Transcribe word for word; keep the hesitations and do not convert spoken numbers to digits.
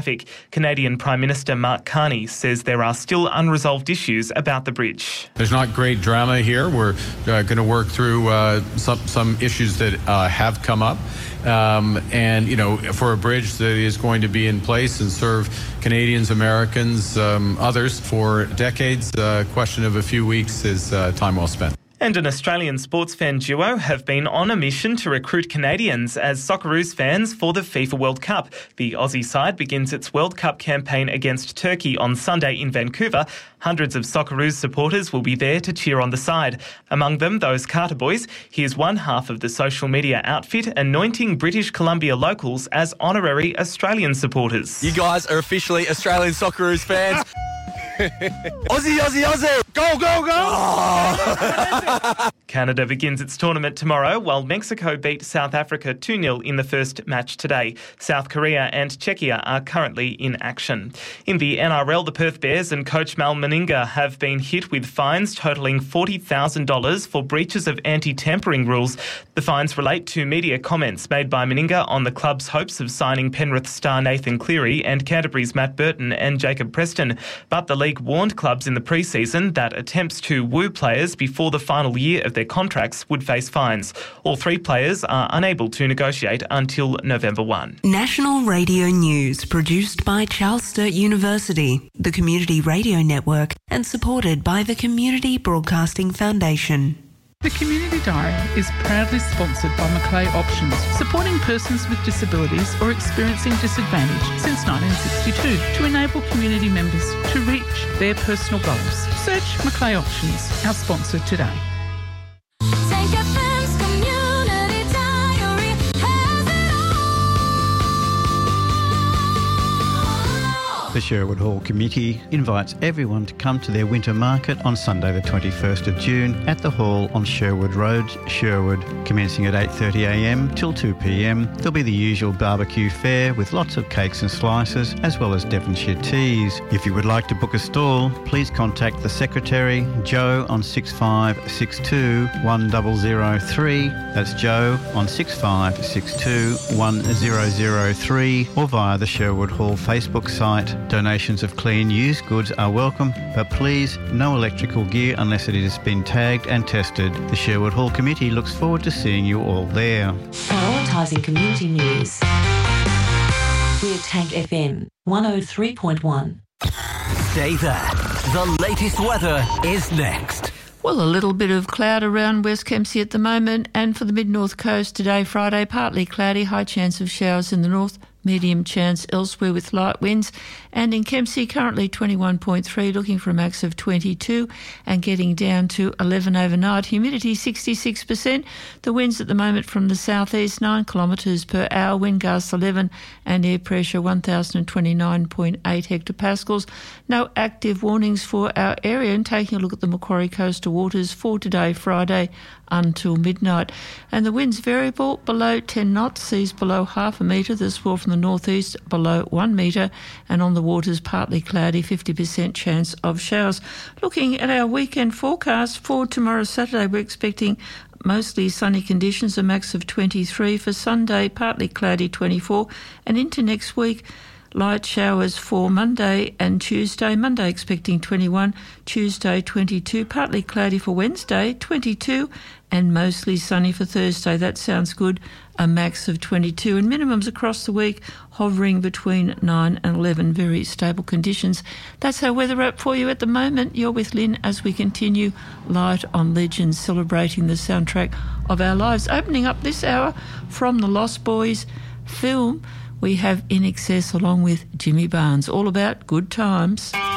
Canadian Prime Minister Mark Carney says there are still unresolved issues about the bridge. There's not great drama here. We're uh, going to work through uh, some, some issues that uh, have come up. Um, and, you know, for a bridge that is going to be in place and serve Canadians, Americans, um, others for decades, a uh, question of a few weeks is uh, time well spent. And an Australian sports fan duo have been on a mission to recruit Canadians as Socceroos fans for the FIFA World Cup. The Aussie side begins its World Cup campaign against Turkey on Sunday in Vancouver. Hundreds of Socceroos supporters will be there to cheer on the side. Among them, those Carter boys. Here's one half of the social media outfit anointing British Columbia locals as honorary Australian supporters. You guys are officially Australian Socceroos fans. Aussie, Aussie, Aussie! Go, go, go! Oh. Canada begins its tournament tomorrow, while Mexico beat South Africa two nil in the first match today. South Korea and Czechia are currently in action. In the N R L, the Perth Bears and coach Mal Meninga have been hit with fines totalling forty thousand dollars for breaches of anti-tampering rules. The fines relate to media comments made by Meninga on the club's hopes of signing Penrith star Nathan Cleary and Canterbury's Matt Burton and Jacob Preston. But the league warned clubs in the pre-season that attempts to woo players before the final year of their contracts would face fines. All three players are unable to negotiate until November first. National Radio News, produced by Charles Sturt University, the Community Radio Network, and supported by the Community Broadcasting Foundation. The Community Diary is proudly sponsored by Macleay Options, supporting persons with disabilities or experiencing disadvantage since nineteen sixty-two to enable community members to reach their personal goals. Search Macleay Options, our sponsor today. The Sherwood Hall Committee invites everyone to come to their winter market on Sunday the twenty-first of June at the Hall on Sherwood Road, Sherwood, commencing at eight thirty a m till two p m. There'll be the usual barbecue fare with lots of cakes and slices, as well as Devonshire teas. If you would like to book a stall, please contact the Secretary, Joe, on six five six two, one zero zero three. That's Joe on six five six two, one zero zero three, or via the Sherwood Hall Facebook site. Donations of clean used goods are welcome, but please, no electrical gear unless it has been tagged and tested. The Sherwood Hall Committee looks forward to seeing you all there. Prioritising community news. We're Tank F M one oh three point one. Stay there. The latest weather is next. Well, a little bit of cloud around West Kempsey at the moment, and for the mid-north coast today, Friday, partly cloudy, high chance of showers in the north, medium chance elsewhere with light winds. And in Kempsey, currently twenty-one point three, looking for a max of twenty-two and getting down to eleven overnight. Humidity sixty-six percent. The winds at the moment from the southeast, nine kilometres per hour, wind gusts eleven, and air pressure one thousand twenty-nine point eight hectopascals. No active warnings for our area. And taking a look at the Macquarie coastal waters for today, Friday, until midnight. And the wind's variable, below ten knots, seas below half a metre. The swell from the northeast below one metre, and on the waters partly cloudy, fifty percent chance of showers. Looking at our weekend forecast for tomorrow, Saturday, we're expecting mostly sunny conditions, a max of twenty-three. For Sunday, partly cloudy, twenty-four. And into next week, light showers for Monday and Tuesday. Monday expecting twenty-one, Tuesday twenty-two, partly cloudy for Wednesday, twenty-two, and mostly sunny for Thursday. That sounds good, a max of twenty-two. And minimums across the week hovering between nine and eleven, very stable conditions. That's our weather app for you at the moment. You're with Lynn as we continue Light on Legends, celebrating the soundtrack of our lives. Opening up this hour from the Lost Boys film, we have In Excess along with Jimmy Barnes, all about good times.